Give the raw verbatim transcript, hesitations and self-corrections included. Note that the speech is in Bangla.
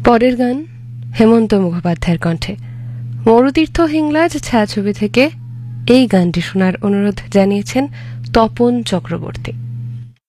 পরের গান হেমন্ত মুখোপাধ্যায়ের কণ্ঠে। মরুতীর্থ হিংলাজ ছায়াছবি থেকে এই গানটি শোনার অনুরোধ জানিয়েছেন তপন চক্রবর্তী।